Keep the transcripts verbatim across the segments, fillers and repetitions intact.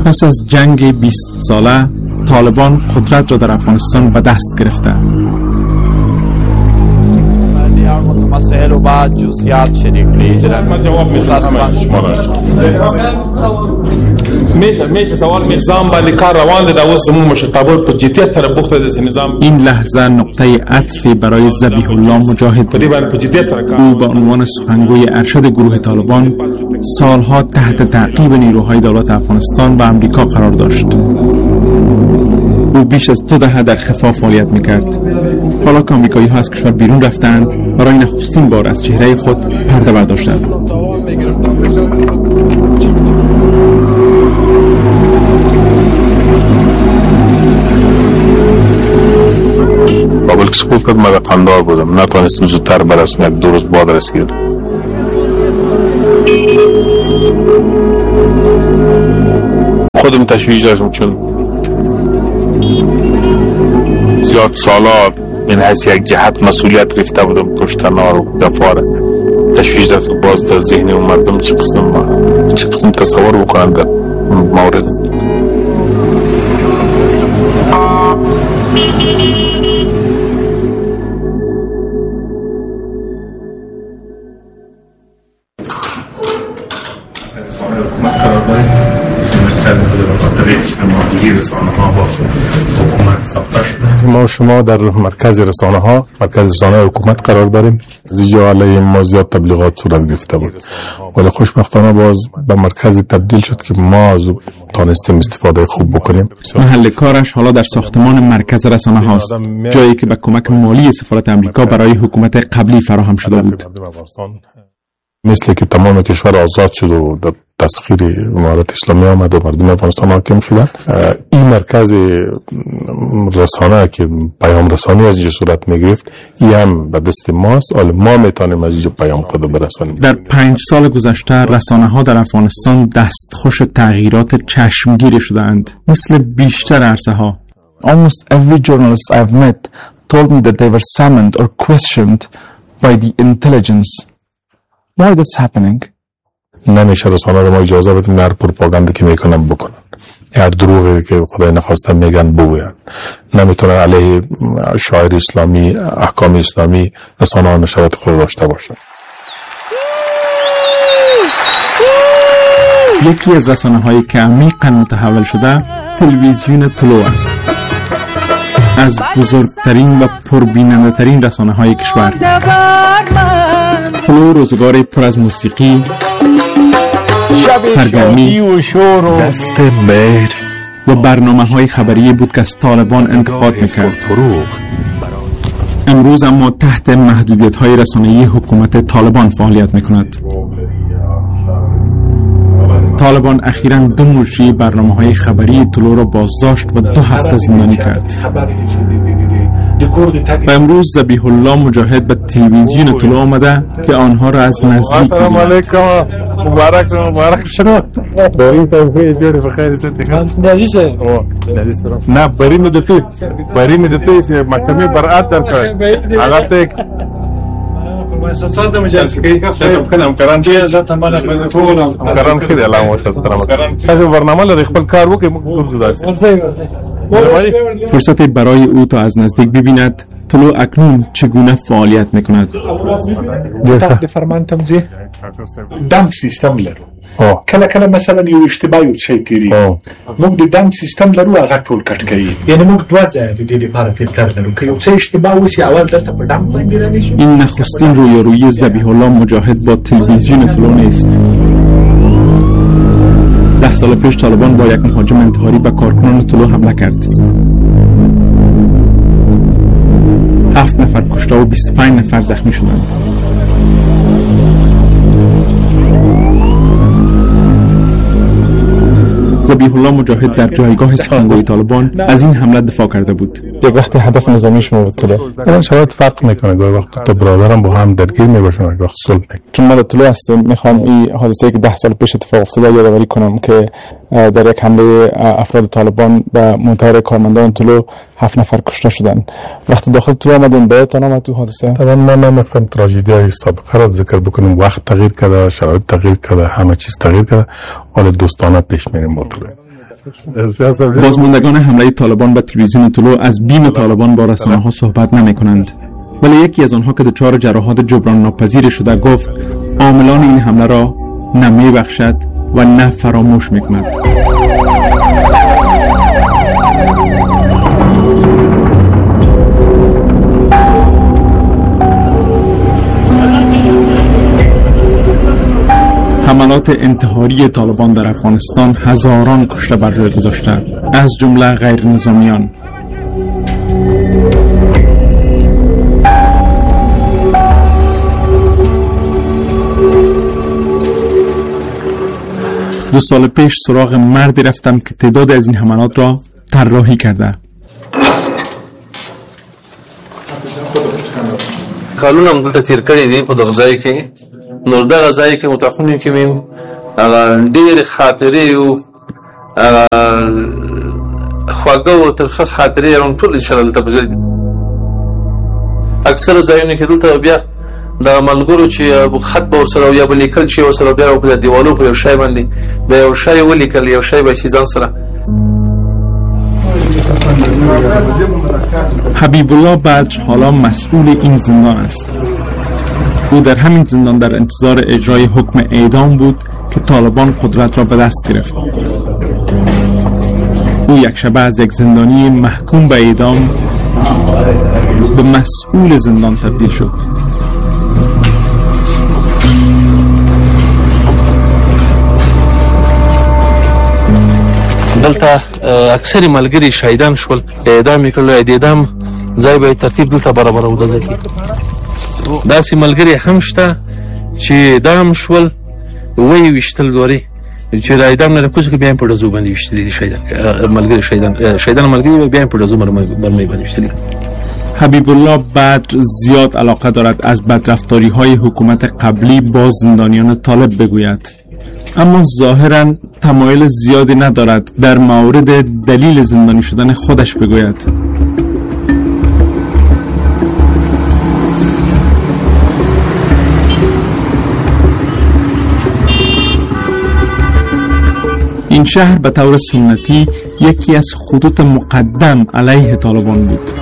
پس از جنگ بیست ساله طالبان قدرت را در افغانستان به دست گرفته. مسائل و بعد جزئیات شریک لیدرن من جواب می‌خواستم شما را میشه میشه سوال نظام باندې کار روان دی دا اوس زموږ مشرتابه په جدیت سره بوخته د نظام. این لحظه نقطه عطف برای ذبیح الله مجاهد په دې باندې په جدیت سره کار. او به عنوان سخنگوی ارشد گروه طالبان سالها تحت تعقیب نیروهای دولت افغانستان و امریکا قرار داشت. او بیش از دو دهه در خفا فعالیت میکرد. حالا که آمریکایی ها از کشور بیرون رفتند برای نخستین بار از چهره خود پرده برداشتند. قبل که سقوط کرد من قندار بودم، نتوانستم زودتر برسم، یک دو روز بعد رسید. خودم تشویش داشتم چون زیاد سالا من حیث یک جهت مسئولیت گرفته بودم پشت نار و دفاره تشویش داشتم. باز در ذهن اومدم چه قسم چه قسم تصور بکنم در مورد. ما شما در مرکز رسانه ها مرکز رسانه حکومت قرار داریم. از اینجا علیه ما زیاد تبلیغات صورت گرفته بود ولی خوشبختانه باز به مرکز تبدیل شد که ما تانستیم استفاده خوب بکنیم. محل کارش حالا در ساختمان مرکز رسانه هاست، جایی که به کمک مالی سفارت امریکا برای حکومت قبلی فراهم شده بود. مثل که تمام کشور آزاد شد و در تسخیر امارت اسلامی آمد و مردم افغانستان حاکم شدن، این مرکز رسانه که پیام رسانی از اینجا صورت میگرفت این هم به دست ماست. حالا ما میتونیم از اینجا پیام خود برسانیم. در پنج سال گذشته رسانه ها در افغانستان دستخوش تغییرات چشمگیر شدند مثل بیشتر عرصه ها. Almost every journalist I've met told me that they were summoned or questioned by the intelligence. Why that's happening? نمیشه رسانه رو ما اجازه بدیم هر پروپاگاندی که میکنن بکنن، هر دروغی که خدای نخواسته میگن بگوین. نمیتونن علیه شاعر اسلامی، احکام اسلامی رسانه ها نشریات خود داشته باشن. یکی از رسانه هایی که عمیقاً متحول شده تلویزیون طلوع است، از بزرگترین و پربیننده ترین رسانه های کشور. طلوع روزگاری پر از موسیقی، سرگرمی دست مهر و برنامه های خبری بود که از طالبان انتقاد میکرد. امروز اما تحت محدودیت های رسانه‌ای حکومت طالبان فعالیت میکند. طالبان اخیراً دو مجری برنامه های خبری طلوع را بازداشت و دو هفته زندانی کرد. و امروز ذبیح الله مجاهد به تلویزیون طلوع آمده که آنها را از نزدیک ببیند. السلام علیکم، مبارک شما، مبارک شما. بری توفیق جوری بخیر ست خان. نزیسه. او نزیس برام. نه بری مدتی. بری مدتی محکمه برات درکړ. هغه ته مؤسسات مجلس کې څه کلام کران چې ذات مال ټول کران کې د علامه وسلام تاسو برنامه لري خپل کار وکړئ موږ زده فرصت برای او تا از نزدیک ببیند طلوع اکنون چگونه فعالیت میکند. تحت فرمان تمزیح دم سیستم لرو، کله کله مثلا یو اشتباه یو شی تیری موږ د دم سیستم لرو هغه ټول کټ کوي. یعنی موږ دوه ځای د دې لپاره فلټر لرو که یو څه اشتباه وسی اول درته په دم باندې رانیسو. این نخستین رویارویی ذبیح الله مجاهد با تلویزیون طلوع نیست. ده سال پیش طالبان با یک مهاجم انتحاری به کارکنان طلوع حمله کرد. هفت نفر کشته و بیست و پنج نفر زخمی شدند. ذبیح الله مجاهد در جایگاه سخنگوی طالبان از این حمله دفاع کرده بود. یک وقت هدف نظامی شما بود طلوع. این شاید فرق میکنه، گاهی وقت تو برادرم با هم درگیر میباشن، گاهی وقت صلح میکنه. چون من طلوع هستم میخوام این حادثه که ده سال پیش اتفاق افتاده یادآوری کنم که در یک حمله افراد طالبان به منتظر کارمندان طلوع هفت نفر کشته شدن. وقتی داخل طلوع آمدین بیاتون آمد تو حادثه؟ طبعا ما نمیخوایم تراژدی های سابقه را ذکر بکنیم. وقت تغییر کرده، شرایط تغییر کرده، همه چیز تغییر کرده. حالا دوستانه پیش میریم با طلوع. بازماندگان حمله طالبان به تلویزیون طلوع از بیم طالبان با رسانه‌ها صحبت نمی‌کنند، ولی یکی از آنها که دچار جراحات جبران ناپذیر شده گفت عاملان این حمله را نه می‌بخشد و نه فراموش می‌کند. حملات انتحاری طالبان در افغانستان هزاران کشته بر جای گذاشته، از جمله غیر نظامیان. دو سال پیش سراغ مردی رفتم که تعداد از این حملات را طراحی کرده. کالونه هم دلته تیر کړي دي په دغه ځای کې، نور دغه ځای کې متخونی کې میم ډېرې خاطرې او خواږه او ترخه خاطرې هم ټول انشاءالله دلته بجري. اکثره ځایونه کې دلته بیا د ملګرو چې خط به ورسره یا به لیکل چې ورسره بیا په دیوالو په یو شی باندې به یو شی ولیکل، یو شی به ځان سره. حبیب الله بدر حالا مسئول این زندان است. او در همین زندان در انتظار اجرای حکم اعدام بود که طالبان قدرت را به دست گرفت. او یک شبه از یک زندانی محکوم به اعدام به مسئول زندان تبدیل شد. دلته اکثر ملګری شهیدان شول، اعدام کړل. د اعدام ځای به ترتیب دلته برابر و د ځکه داسې ملګری هم شته چې اعدام شول وی وشتل دوری چې د اعدام نه کوڅه کې بیا په ډزو باندې وشتل دي شهیدان ملګری شهیدان شهیدان ملګری بیا په ډزو باندې باندې وشتل. حبیب الله بدر زیاد علاقه دارد از بدرفتاری های حکومت قبلی با زندانیان طالب بگوید، اما ظاهرا تمایل زیادی ندارد در مورد دلیل زندانی شدن خودش بگوید. این شهر به طور سنتی یکی از خطوط مقدم علیه طالبان بود.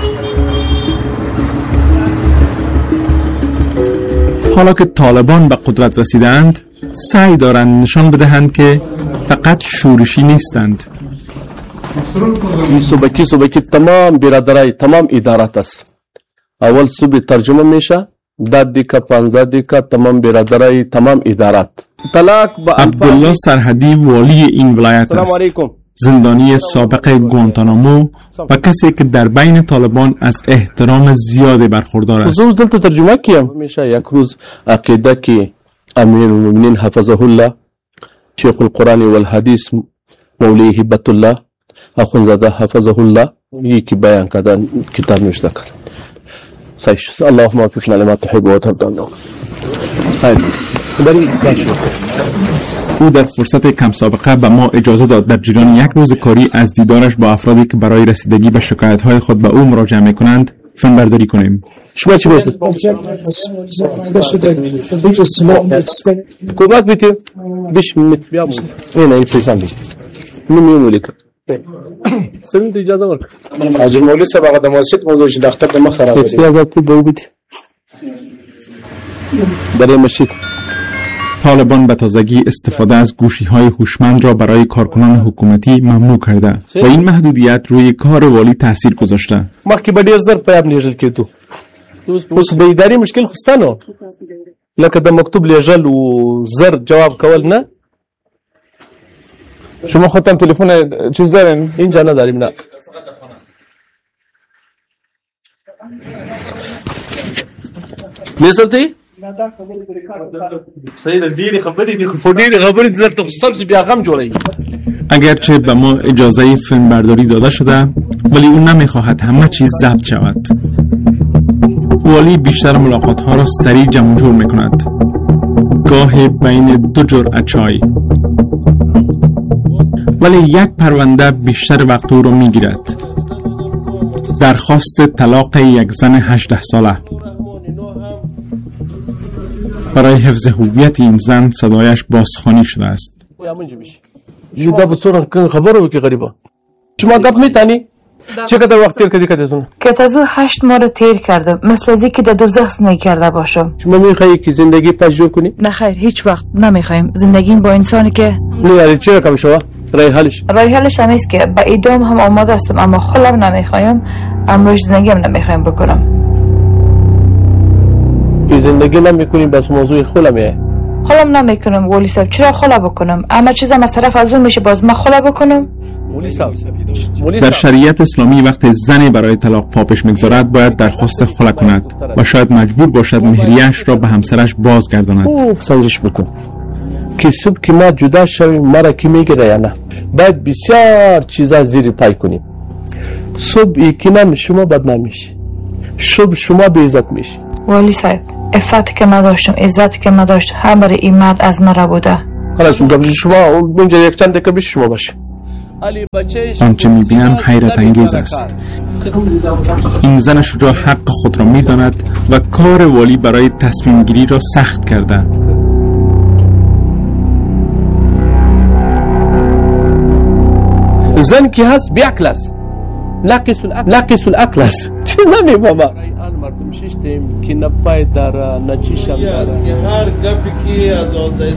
حالا که طالبان به قدرت رسیدند، سعی دارند نشان بدهند که فقط شورشی نیستند. این صوبکی صوبکی تمام برادرای تمام ادارات است. اول صوبی ترجمه میشه، داد دیکا پانزده دیکا تمام برادرای تمام ادارات. عبدالله سرحدی والی این ولایت است، زندانی سابق گوانتانامو و کسی که در بین طالبان از احترام زیادی برخوردار است. روز دلته ترجمه کیم میشه. یک روز عقیده که امیر المؤمنین حفظه الله شیخ القرآن والحدیث مولی هبت الله اخوندزاده حفظه الله یکی بیان کردن کتاب نوشته کردن. سایش اللهم وفقنا لما تحب و ترضى. او در فرصت کم سابقه به ما اجازه داد در جریان یک روز کاری از دیدارش با افرادی که برای رسیدگی به شکایت‌های خود به او مراجعه می‌کنند فیلم برداری کنیم. شما چی می‌گویید؟ کمک بیتی؟ بیش میت بیام. این این فیزان بیت. نمی‌مولی که. سرین تو اجازه ورک. اجازه مولی سباق دماسیت موضوعش دختر دم خراب. کسی آگاهی باید بیتی. برای مسجد. طالبان به تازگی استفاده از گوشی‌های هوشمند را برای کارکنان حکومتی ممنوع کرده و این محدودیت روی کار والی تاثیر گذاشته. مخکې به ډېر زر پیغام لیږل کېدو، اوس د ادارې مشکل خو سته نو، لکه د مکتوب لیږل او زر جواب کول نه. شما خودتان تلفن چیز دارین؟ اینجا نداریم نه. میسلتی؟ سید ډیری خبرې دي خو ډیری خبرې دي درته خصم چې بیا غم جوړوي. اگرچه به ما اجازه فیلم برداری داده شده ولی او نمیخواهد همه چیز ضبط شود. والی بیشتر ملاقات ها را سریع جمع جور میکند، گاه بین دو جرعه چای، ولی یک پرونده بیشتر وقت او را میگیرد. درخواست طلاق یک زن هجده ساله. برای حفظ هویت این زن صدایش بازخوانی شده است. جدا بصورة كان خبره که غریبه شما گپ میتانی چقدر وقت تیر کردی که ازون که از او هشت ماه رو تیر کردم مثل از که در دوزخ زندگی کرده باشم. شما میخوایی که زندگی تجربه کنی؟ نه خیر هیچ وقت نمیخوایم زندگی با انسانی که نه یعنی چه رقم شما؟ رای حلش رای حلش هم است که با ایدام هم آماده هستم اما خودم نمیخوایم امروز زندگی هم نمیخوایم بکنم. این زندگی نمیکنیم بس موضوع خودمه. خودم نمیکنم ولی صاحب چرا خودم بکنم؟ اما چیزا از طرف از اون میشه باز من خودم بکنم. در شریعت اسلامی وقتی زنی برای طلاق پاپش میگذارد باید درخواست خلع کند و شاید مجبور باشد مهریه‌اش را به همسرش بازگرداند. خوب سنجش بکن که صبح که ما جدا شویم مرا کی میگیره یا نه. باید بسیار چیزا زیر پای کنیم. صبح یقینا شما بدنام میشی، صبح شما به عزت میشی. ولی صاحب عفتی که ما داشتم عزتی که ما داشت هم برای این مرد از مرا بوده. حالا شما اونجا یک چند دقیقه بیش شما باشه. آنچه میبینم حیرت انگیز است. این زن شجاع حق خود را میداند و کار والی برای تصمیم گیری را سخت کرده. زن که هست بیعقل است، ناقص العقل است. چه نمیفهمم مردم ششتیم که نپای داره نچیشم داره. هر گپی که از آلده